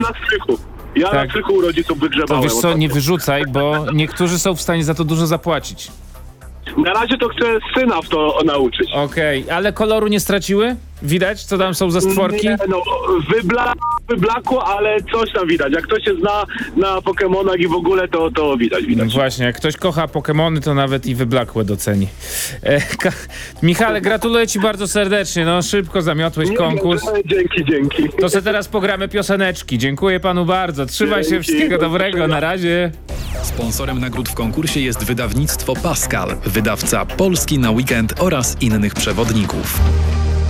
na strychu. Ja Tak. na strychu u rodziców To wygrzebałem. wiesz co, nie wyrzucaj, bo niektórzy są w stanie za to dużo zapłacić. Na razie to chcę syna w to nauczyć. Okej, ale koloru nie straciły? Widać, co tam są za stworki? Nie, no, wyblakło, ale coś tam widać. Jak ktoś się zna na Pokemonach i w ogóle, to widać. Właśnie, jak ktoś kocha Pokemony, to nawet i wyblakłe doceni. Michale, gratuluję ci bardzo serdecznie. No, szybko zamiotłeś konkurs. Dzięki. To se teraz pogramy pioseneczki. Dziękuję panu bardzo. Trzymaj się, Dzięki. wszystkiego dobrego. Na razie. Sponsorem nagród w konkursie jest wydawnictwo Pascal, wydawca Polski na weekend oraz innych przewodników.